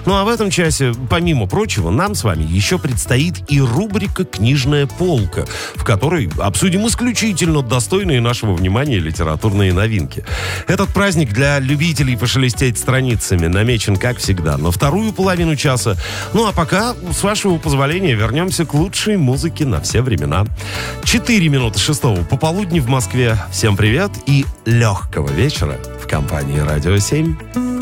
Ну а в этом часе, помимо прочего, нам с вами еще предстоит и рубрика «Книжная полка», в которой обсудим исключительно достойные нашего внимания литературные новинки. Этот праздник для любителей пошелестеть страницами намечен, как всегда, на вторую половину часа. Ну а пока, с вашего позволения, вернемся к лучшей музыке на все времена. 4 минуты 6 пополудни в Москве. Всем привет и легкого вечера в компании «Радио 7».